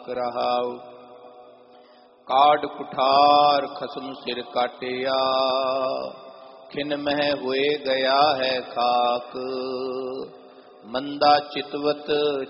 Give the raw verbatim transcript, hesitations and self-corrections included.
रहाव। काड कुठार खसम सिर काटिया, खिन मह हुए गया है खाक। मंदा चितवत